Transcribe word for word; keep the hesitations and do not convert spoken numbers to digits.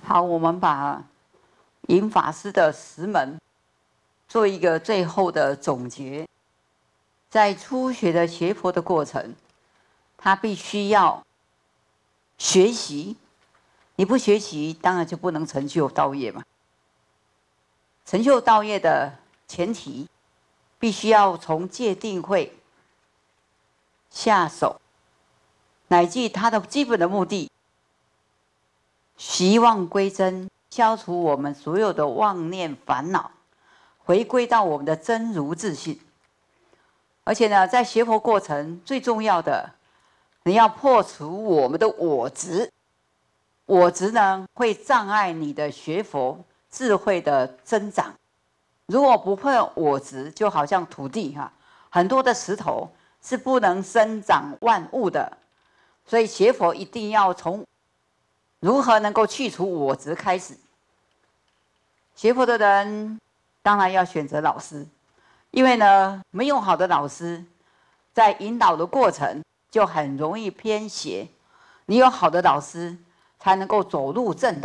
好，我们把银法师的十门做一个最后的总结。在初学的学佛的过程，他必须要学习。你不学习，当然就不能成就道业嘛。成就道业的前提，必须要从戒定慧下手，乃至他的基本的目的，习妄归真，消除我们所有的妄念烦恼，回归到我们的真如自性。而且呢，在学佛过程最重要的，你要破除我们的我执。我执呢，会障碍你的学佛智慧的增长。如果不破我执，就好像土地哈，很多的石头是不能生长万物的。所以学佛一定要从如何能够去除我执开始。学佛的人当然要选择老师，因为呢，没有好的老师，在引导的过程就很容易偏斜。你有好的老师，才能够走入正道。